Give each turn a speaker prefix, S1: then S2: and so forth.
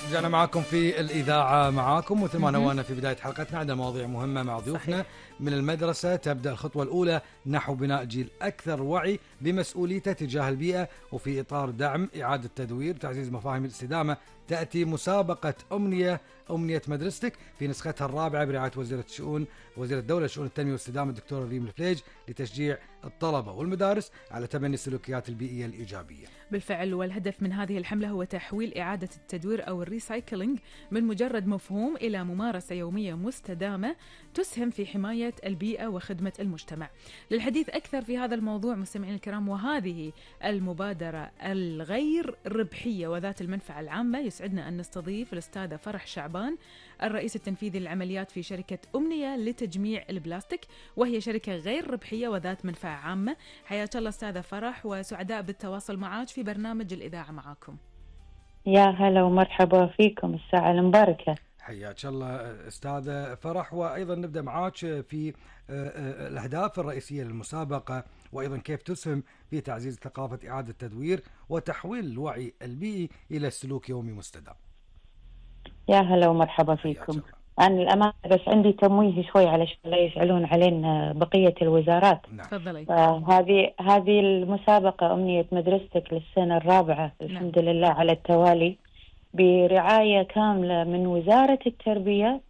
S1: رجعنا معاكم في الإذاعة معاكم، مثل ما نوهنا في بداية حلقتنا عندنا مواضيع مهمة مع ضيوفنا. من المدرسة تبدأ الخطوة الأولى نحو بناء جيل أكثر وعي بمسؤوليته تجاه البيئة، وفي إطار دعم إعادة تدوير وتعزيز مفاهيم الاستدامة تأتي مسابقة أمنية مدرستك في نسختها الرابعة برعاية وزيرة الدولة لشؤون التنمية والاستدامة الدكتورة ريم الفليج لتشجيع الطلبة والمدارس على تبني السلوكيات البيئية الإيجابية.
S2: بالفعل، والهدف من هذه الحملة هو تحويل إعادة التدوير أو الريسايكلينج من مجرد مفهوم إلى ممارسة يومية مستدامة تسهم في حماية البيئة وخدمة المجتمع. للحديث أكثر في هذا الموضوع مستمعين الكرام وهذه المبادرة الغير ربحية وذات المنفعة العامة، يسعدنا أن نستضيف الأستاذة فرح شعبان، الرئيس التنفيذي للعمليات في شركة أمنية لتجميع البلاستيك، وهي شركة غير ربحية وذات منفعة عامة. حياك الله أستاذة فرح، وسعداء بالتواصل معك في برنامج الإذاعة معاكم.
S3: يا هلا ومرحبا فيكم، الساعة المباركة.
S1: حياك الله أستاذة فرح، وأيضا نبدأ معاك في الأهداف الرئيسية للمسابقة، وأيضا كيف تسهم في تعزيز ثقافة إعادة التدوير وتحويل الوعي البيئي إلى سلوك يومي مستدام.
S3: يا هلا ومرحبا فيكم. أنا الأمانة بس عندي تمويه شوي علشان لا يزعلون علينا بقية الوزارات.
S2: تفضلي.
S3: هذه المسابقة أمنية مدرستك للسنة الرابعة الحمد لله على التوالي، برعاية كاملة من وزارة التربية